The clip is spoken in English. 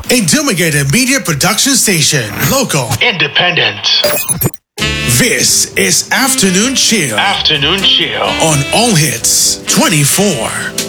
A Dumigated Media Production Station. Local. Independent. This is Afternoon Chill. Afternoon Chill. On All Hits 24.